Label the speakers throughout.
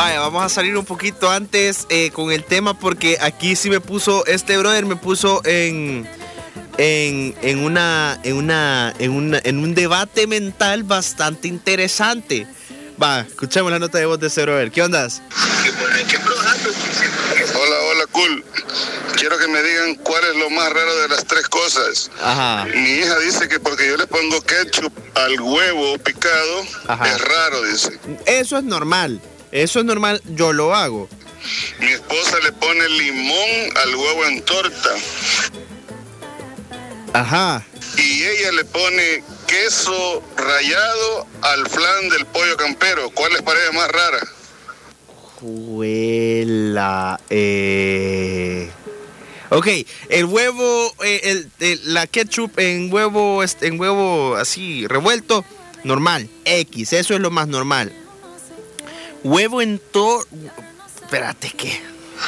Speaker 1: Vaya, vamos a salir un poquito antes con el tema porque aquí sí me puso, este brother me puso en un debate mental bastante interesante. Va, escuchemos la nota de voz de ese brother. ¿Qué ondas?
Speaker 2: Hola, cool. Quiero que me digan cuál es lo más raro de las tres cosas.
Speaker 1: Ajá.
Speaker 2: Mi hija dice que porque yo le pongo ketchup al huevo picado,
Speaker 1: ajá,
Speaker 2: es raro, dice.
Speaker 1: Eso es normal, yo lo hago.
Speaker 2: Mi esposa le pone limón al huevo en torta.
Speaker 1: Ajá.
Speaker 2: Y ella le pone queso rallado al flan del pollo campero. ¿Cuál les parece más rara?
Speaker 1: Juela, Ok, el huevo, la ketchup en huevo así revuelto, normal, X, eso es lo más normal. Huevo en todo... Espérate, ¿qué?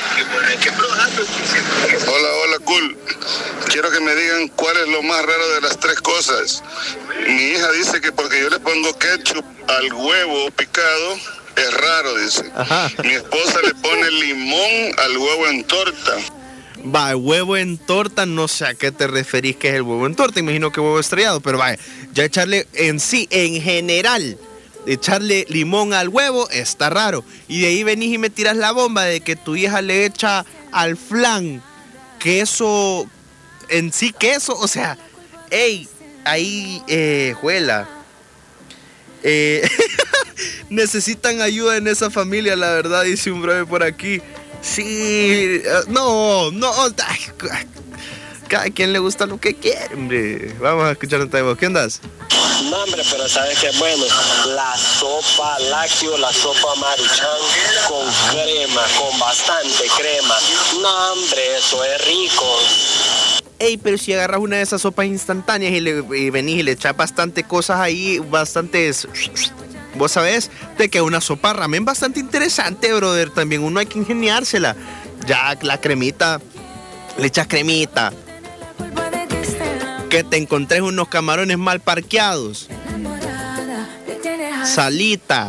Speaker 2: Hola, cool. Quiero que me digan cuál es lo más raro de las tres cosas. Mi hija dice que porque yo le pongo ketchup al huevo picado, es raro, dice.
Speaker 1: Ajá.
Speaker 2: Mi esposa le pone limón al huevo en torta.
Speaker 1: Va, el huevo en torta, no sé a qué te referís que es el huevo en torta, imagino que huevo estrellado, pero vaya, ya echarle en sí, en general, echarle limón al huevo está raro. Y de ahí venís y me tiras la bomba de que tu hija le echa al flan queso, en sí queso, o sea, ey, ahí, juela. Necesitan ayuda en esa familia, la verdad, dice un brother por aquí. Sí, no, cada quien le gusta lo que quiere, hombre. Vamos a escuchar un tema. ¿Qué andas?
Speaker 3: No, hombre, pero ¿sabes qué es bueno? La sopa lácteo, la sopa Maruchan con crema, con bastante crema. No, hombre, eso es rico.
Speaker 1: Ey, pero si agarras una de esas sopas instantáneas y venís y le echas bastante cosas ahí, bastantes... Vos sabés, te queda una sopa ramen bastante interesante, brother. También uno hay que ingeniársela. Ya la cremita, le echas cremita. Que te encontrés unos camarones mal parqueados. Salita.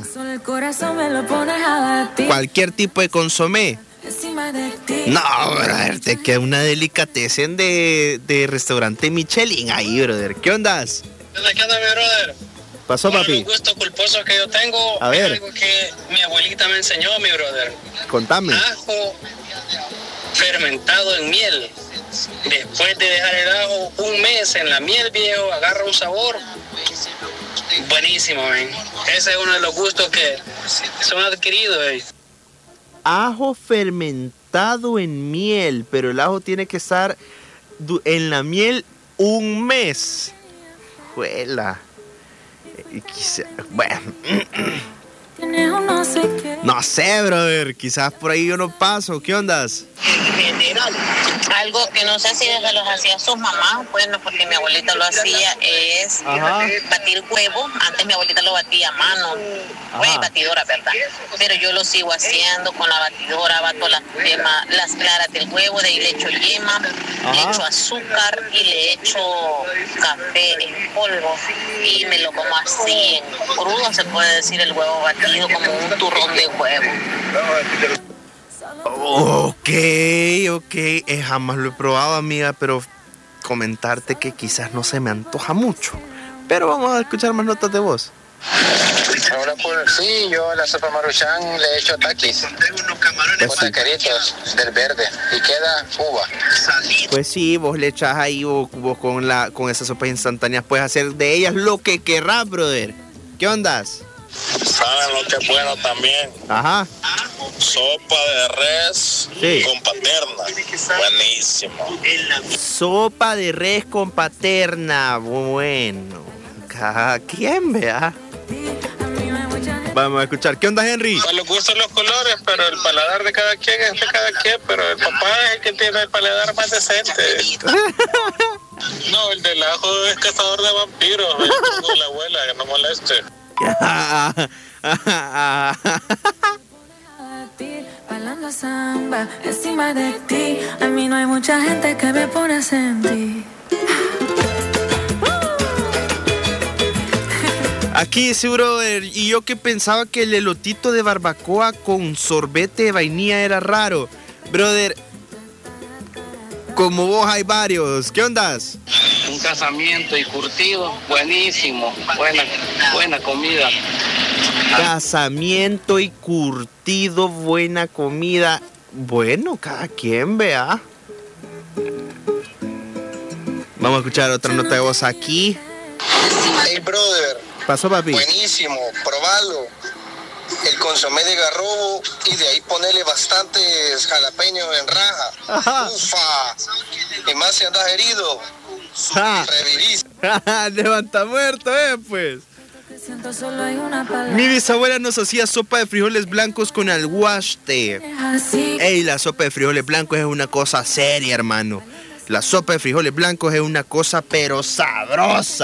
Speaker 1: Cualquier tipo de consomé. No, brother, te queda una delicatessen de restaurante Michelin ahí, brother. ¿Qué ondas?
Speaker 3: ¿Qué onda, mi brother?
Speaker 1: Pasó, papi.
Speaker 3: Un gusto culposo que yo tengo.
Speaker 1: A ver.
Speaker 3: Es algo que mi abuelita me enseñó, mi brother.
Speaker 1: Contame.
Speaker 3: Ajo fermentado en miel. Después de dejar el ajo un mes en la miel, viejo, agarra un sabor buenísimo, man. Ese es uno de los gustos que son adquiridos,
Speaker 1: Ajo fermentado en miel, pero el ajo tiene que estar en la miel un mes. Juela. Bueno. No sé, brother. Quizás por ahí yo no paso. ¿Qué ondas?
Speaker 4: Algo que no sé si desde los hacía sus mamás, bueno, porque mi abuelita lo hacía, es batir huevo. Antes mi abuelita lo batía a mano, pues batidora, ¿verdad? Pero yo lo sigo haciendo con la batidora, bato las claras del huevo, de ahí le echo yema, le echo azúcar y le echo café en polvo y me lo como así, en crudo, se puede decir, el huevo batido como un turrón de huevo.
Speaker 1: Ok. Jamás lo he probado, amiga, pero comentarte que quizás no se me antoja mucho. Pero vamos a escuchar más notas de voz.
Speaker 3: Ahora pues sí, yo a la sopa Maruchan le echo taquis, pues tacaritos del verde y queda uva.
Speaker 1: Pues sí, vos le echás ahí, vos con esas sopas instantáneas puedes hacer de ellas lo que querrás, brother. ¿Qué ondas?
Speaker 2: ¿Saben lo que es bueno también?
Speaker 1: Ajá.
Speaker 2: Sopa de res con paterna. Buenísimo.
Speaker 1: Sopa de res con paterna. Bueno. Cada quien, vea. Vamos a escuchar. ¿Qué onda, Henry?
Speaker 3: A los gustos los colores, pero el paladar de cada quien es de cada quien, pero el papá es el que tiene el paladar más decente. No, el del ajo es cazador de vampiros. Con la abuela, que no moleste.
Speaker 5: Bailando samba encima de ti, a mí no hay mucha gente que me pone a sentir.
Speaker 1: Aquí sí, brother. Y yo que pensaba que el elotito de barbacoa con sorbete de vainilla era raro. Brother, como vos hay varios. ¿Qué ondas?
Speaker 3: Un casamiento y curtido, buenísimo. Buena comida.
Speaker 1: Casamiento y curtido, buena comida. Bueno, cada quien, vea. Vamos a escuchar otra nota de voz aquí.
Speaker 6: Hey, brother.
Speaker 1: Pasó, papi.
Speaker 6: Buenísimo, probalo. El consomé de garrobo y de ahí ponerle bastantes jalapeños en raja.
Speaker 1: Ajá.
Speaker 6: Ufa. Y más si andas herido. Revirís.
Speaker 1: Levanta muerto, pues. Mi bisabuela nos hacía sopa de frijoles blancos con alguaste. Ey, la sopa de frijoles blancos es una cosa seria, hermano. La sopa de frijoles blancos es una cosa pero sabrosa.